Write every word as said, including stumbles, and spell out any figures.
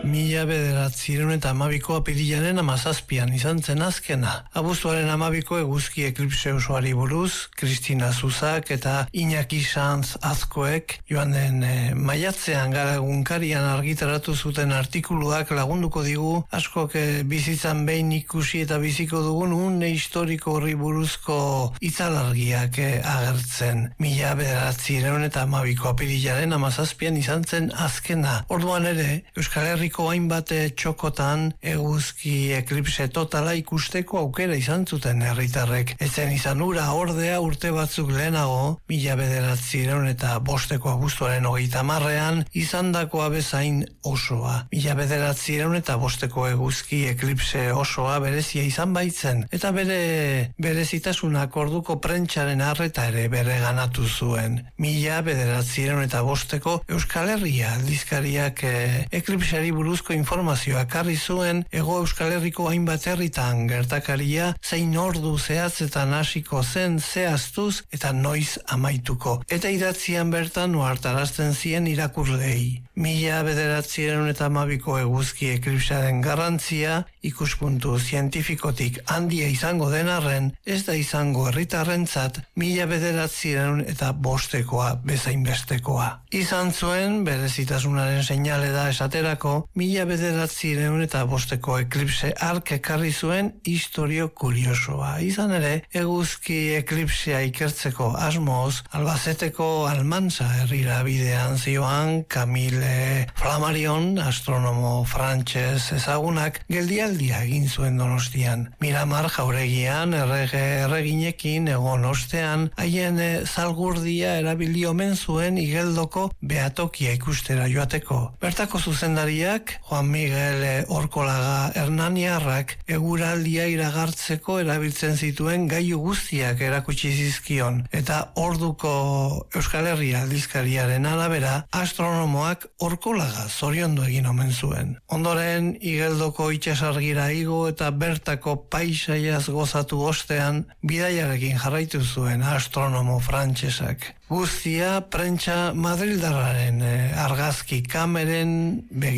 Mila bederatziehun eta hamabiko apirilaren hamazazpian izan zen azkena. Abuztuaren hamabiko eguzki eklipse osoari buruz, Kristina Zuzak eta Iñaki Sanz Azkoek joan den e, maiatzean gara egunkarian argitaratu zuten artikuluak lagunduko digu, askok e, bizitzan behin ikusi eta biziko dugun une historiko horri buruzko itzalargiak e, agertzen. Mila bederatziehun eta hamabiko apirilaren hamazazpian izan zen azkena. Orduan ere, Euskal Herriko hainbat txokotan eguzki eklipse totala ikusteko aukera izan zuten herritarrek. Ezen izan ura ordea urte batzuk lehenago, mila bederatziehun eta bosteko abuztuaren hogeita hamarrean izandakoa bezain osoa. Mila bederatziehun eta bosteko eguzki eklipse osoa berezia izan baitzen, eta bere berezitasunak orduko prentsaren arreta ere bere ganatu zuen. Mila bederatziehun eta bosteko Euskal Herria aldizkariak e, eklipseari buruzko informazioa karri zuen Hego Euskal Herriko hainbat herritan gertakaria zein ordu zehatzetan hasiko zen zehaztuz eta noiz amaituko. Eta idatzian bertan ohartarazten zien irakurleei. Mila bederatziehun eta hamabiko eguzki eklipsearen garrantzia ikuspuntu zientifikotik handia izango den arren, ez da izango herritarrentzat mila bederatziehun eta bostekoa bezainbestekoa. Izan zuen berezitasunaren seinale da esaterako, mila bederatziehun eta bosteko eklipse hark ekarri zuen historio kuriosoa. Izan ere, eguzki eklipsea ikertzeko asmoz, Albazeteko Almansa herrira bidean zioan Camille Flammarion, astronomo frantses ezagunak, geldialdia egin zuen Donostian. Miramar jauregian errege erreginekin egon ostean, haien zalgurdia erabili omen zuen igeldoko behatokia ikustera joateko. Bertako zuzendariak, Juan Miguel Orkolaga Hernaniarrak, eguraldia iragartzeko erabiltzen zituen gailu guztiak erakutsi zizkion, eta orduko Euskal Herria aldizkariaren arabera, astronomoak Orkolaga zoriondu egin omen zuen. Ondoren, igeldoko itxasargira igo eta bertako paisaiaz gozatu ostean, bidaiarekin jarraitu zuen astronomo frantsesak. Guztia prentsa madrildarraren eh, argazki kameren begi